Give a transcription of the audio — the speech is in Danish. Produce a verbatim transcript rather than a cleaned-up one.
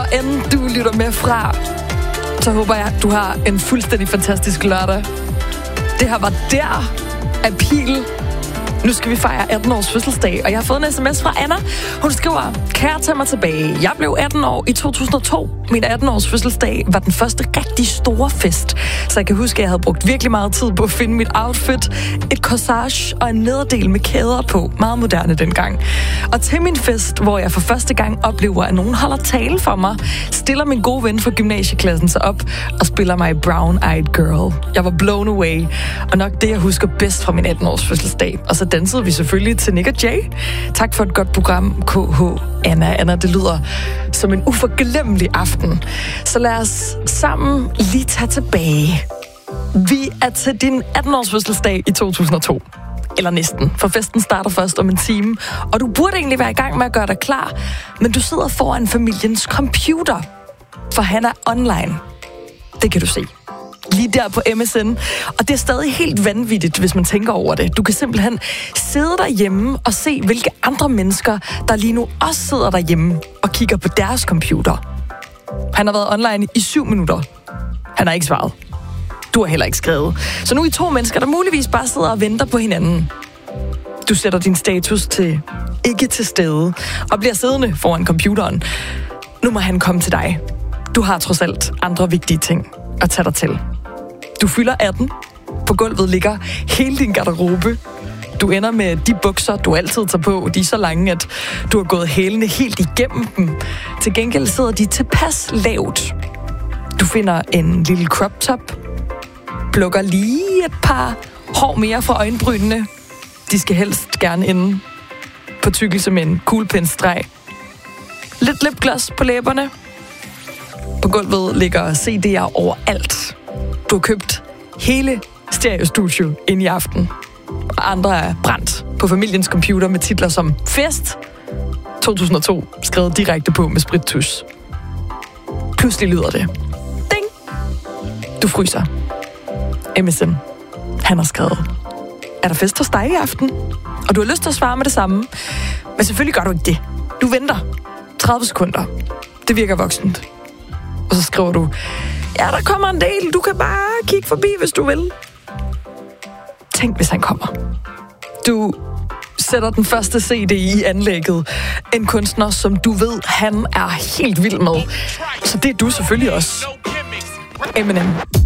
end du lytter med fra, så håber jeg, du har en fuldstændig fantastisk lørdag. Det her var der af Pil. Nu skal vi fejre atten års fødselsdag, og jeg har fået en sms fra Anna. Hun skriver, kære, tag mig tilbage. Jeg blev atten år i to tusind og to. Min atten års fødselsdag var den første rigtig store fest. Så jeg kan huske, at jeg havde brugt virkelig meget tid på at finde mit outfit, et corsage og en nederdel med kæder på. Meget moderne dengang. Og til min fest, hvor jeg for første gang oplever, at nogen holder tale for mig, stiller min gode ven fra gymnasieklassen sig op og spiller mig Brown Eyed Girl. Jeg var blown away, og nok det, jeg husker bedst fra min atten års fødselsdag. Og så dansede vi selvfølgelig til Nick og Jay. Tak for et godt program, K H. Anna. Anna, det lyder som en uforglemmelig aften. Så lad os sammen lige tage tilbage. Vi er til din atten års fødselsdag i to tusind og to. Eller næsten, for festen starter først om en time. Og du burde egentlig være i gang med at gøre dig klar, men du sidder foran familiens computer, for han er online. Det kan du se. Lige der på M S N. Og det er stadig helt vanvittigt, hvis man tænker over det. Du kan simpelthen sidde derhjemme og se, hvilke andre mennesker, der lige nu også sidder derhjemme og kigger på deres computer. Han har været online i syv minutter. Han har ikke svaret. Du har heller ikke skrevet. Så nu er I to mennesker, der muligvis bare sidder og venter på hinanden. Du sætter din status til ikke til stede og bliver siddende foran computeren. Nu må han komme til dig. Du har trods alt andre vigtige ting at tage dig til. Du fylder atten. På gulvet ligger hele din garderobe. Du ender med de bukser, du altid tager på. De er så lange, at du har gået hælene helt igennem dem. Til gengæld sidder de tilpas lavt. Du finder en lille crop top. Plukker lige et par hår mere fra øjenbrynene. De skal helst gerne ende på tykkelse med en kuglepindstreg. Lidt lipgloss på læberne. På gulvet ligger C D'er overalt. Du har købt hele Stereo Studio ind i aften. Og andre er brændt på familiens computer med titler som Fest to tusind og to, skrevet direkte på med sprittus. Pludselig lyder det. Ding! Du fryser. M S N. Han har skrevet. Er der fest hos dig i aften? Og du har lyst til at svare med det samme. Men selvfølgelig gør du ikke det. Du venter. tredive sekunder. Det virker voksent. Og så skriver du, ja, der kommer en del. Du kan bare kigge forbi, hvis du vil. Tænk, hvis han kommer. Du sætter den første C D i anlægget. En kunstner, som du ved, han er helt vild med. Så det er du selvfølgelig også. Eminem.